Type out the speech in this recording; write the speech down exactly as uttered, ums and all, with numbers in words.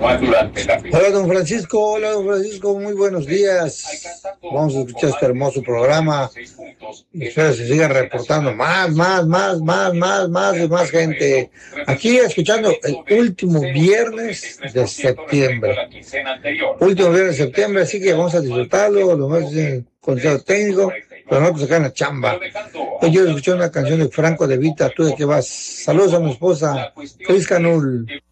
Hola, don Francisco. Hola, don Francisco. Muy buenos días. Vamos a escuchar este hermoso programa. Y espero que se sigan reportando más, más, más, más, más, más y más gente. Aquí escuchando el último viernes de septiembre. Último viernes de septiembre, así que vamos a disfrutarlo. Lo más en consejo técnico, pero nosotros acá en la chamba. Hoy yo escuché una canción de Franco De Vita. ¿Tú de qué vas? Saludos a mi esposa, Cris Canul.